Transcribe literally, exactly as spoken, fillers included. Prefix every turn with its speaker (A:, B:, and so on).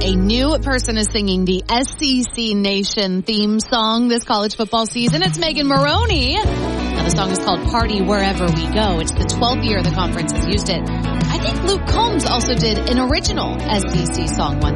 A: a new person is singing the S E C Nation theme song this college football season. It's Megan Maroney. Now, the song is called Party Wherever We Go. It's the twelfth year the conference has used it. I think Luke Combs also did an original S E C song once.